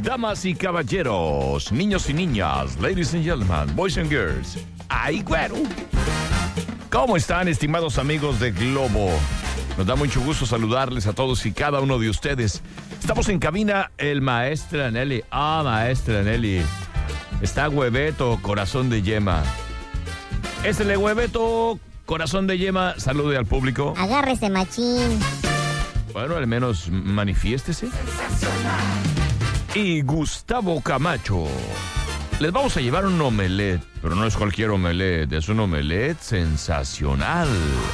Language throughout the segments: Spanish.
Damas y caballeros, niños y niñas, ladies and gentlemen, boys and girls. ¡Ay, güero! ¿Cómo están, estimados amigos de Globo? Nos da mucho gusto saludarles a todos y cada uno de ustedes. Estamos en cabina, el Maestra Nelly. Maestra Nelly. Está Hueveto, corazón de yema. Éstele, Hueveto, corazón de yema. Salude al público. Agárrese, machín. Bueno, al menos manifiéstese. Y Gustavo Camacho. Les vamos a llevar un omelette, pero no es cualquier omelette, es un omelette sensacional.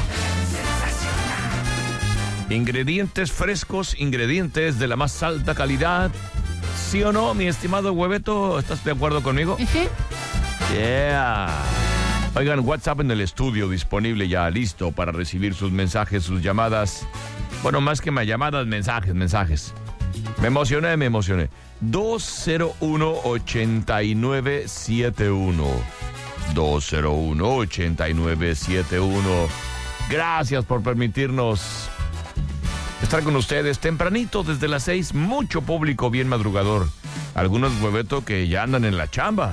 Ingredientes frescos, ingredientes de la más alta calidad. ¿Sí o no, mi estimado Hueveto? ¿Estás de acuerdo conmigo? Yeah. Oigan, WhatsApp en el estudio disponible ya, listo para recibir sus mensajes, sus llamadas. Bueno, más que llamadas, mensajes. Me emocioné. 201-8971. 201-8971. Gracias por permitirnos estar con ustedes tempranito desde las 6. Mucho público bien madrugador. Algunos, Hueveto, que ya andan en la chamba.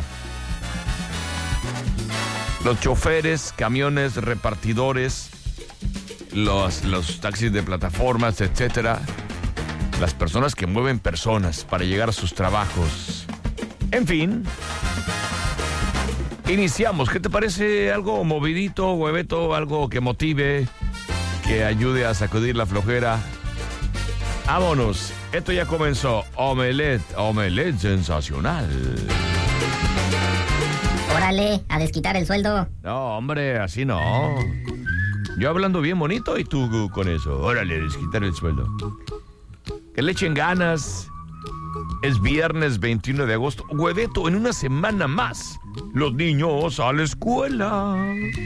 Los choferes, camiones, repartidores, los taxis de plataformas, etcétera. Las personas que mueven personas para llegar a sus trabajos. En fin. Iniciamos. ¿Qué te parece? Algo movidito, Hueveto, algo que motive, que ayude a sacudir la flojera. Vámonos. Esto ya comenzó. Omelette sensacional. Órale, a desquitar el sueldo. No, hombre, así no. Yo hablando bien bonito y tú con eso. Órale, desquitar el sueldo. Que le echen ganas. Es viernes 21 de agosto. Hueveto, en una semana más, los niños a la escuela.